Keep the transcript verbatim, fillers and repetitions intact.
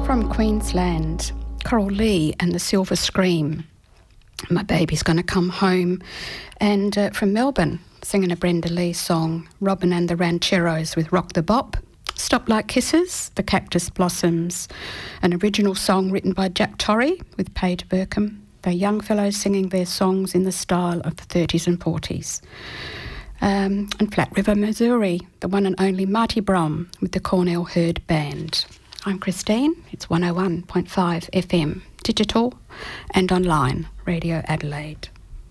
From Queensland, Coral Lee and the Silver Scream, My Baby's Gonna Come Home. And uh, from Melbourne, singing a Brenda Lee song, Robin and the Rancheros with Rock the Bop. Stop Like Kisses, The Cactus Blossoms, an original song written by Jack Torrey with Paige Burkham. They're young fellows singing their songs in the style of the thirties and forties. Um, and Flat River, Missouri, the one and only Marty Brom with the Cornell Herd Band. I'm Christine. It's one oh one point five F M, digital and online, Radio Adelaide.